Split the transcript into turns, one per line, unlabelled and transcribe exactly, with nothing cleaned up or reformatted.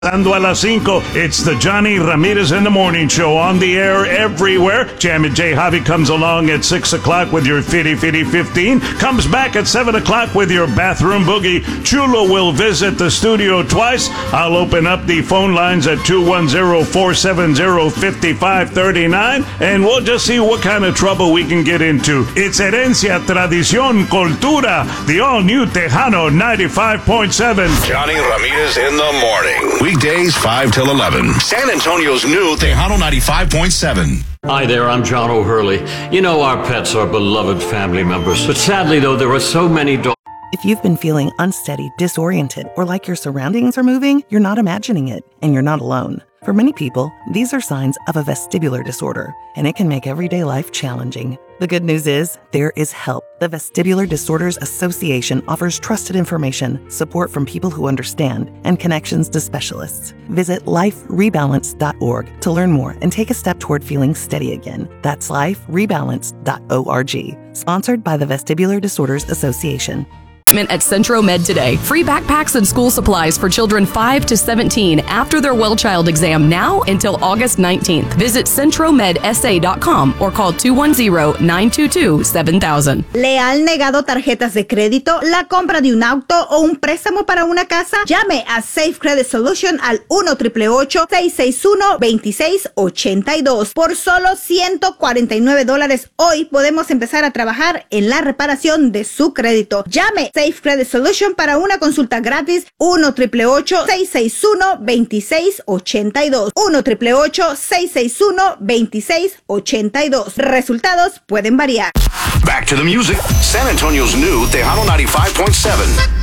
Dando a las cinco, it's the Johnny Ramirez in the Morning Show, on the air everywhere. Jammin' J. Javi comes along at six o'clock with your Fitty Fitty fifteen, comes back at seven o'clock with your Bathroom Boogie. Chulo will visit the studio twice. I'll open up the phone lines at two one zero, four seven zero, five five three nine, and we'll just see what kind of trouble we can get into. It's Herencia, Tradición, Cultura, the all-new Tejano ninety-five point seven.
Johnny Ramirez in the Morning. Weekdays five till eleven. San Antonio's new Tejano ninety-five point seven.
Hi there, I'm John O'Hurley. You know, our pets are beloved family members, but sadly, though, there are so many dogs.
If you've been feeling unsteady, disoriented, or like your surroundings are moving, you're not imagining it, and you're not alone. For many people, these are signs of a vestibular disorder, and it can make everyday life challenging. The good news is, there is help. The Vestibular Disorders Association offers trusted information, support from people who understand, and connections to specialists. Visit life rebalance dot org to learn more and take a step toward feeling steady again. That's life rebalance dot org. Sponsored by the Vestibular Disorders Association.
At Centro Med today. Free backpacks and school supplies for children five to seventeen after their well child exam now until August nineteenth. Visit centro med s a dot com or call two one zero, nine two two, seven thousand.
¿Le han negado tarjetas de crédito, la compra de un auto o un préstamo para una casa? Llame a Safe Credit Solution al uno, ocho ocho ocho, seis seis uno, dos seis ocho dos. Por solo ciento cuarenta y nueve dólares hoy podemos empezar a trabajar en la reparación de su crédito. Llame Safe Credit Solution para una consulta gratis. Uno, ocho ocho ocho, seis seis uno, dos seis ocho dos. Uno, ocho ocho ocho, seis seis uno, dos seis ocho dos. Resultados pueden variar.
Back to the music. San Antonio's new Tejano ninety-five point seven.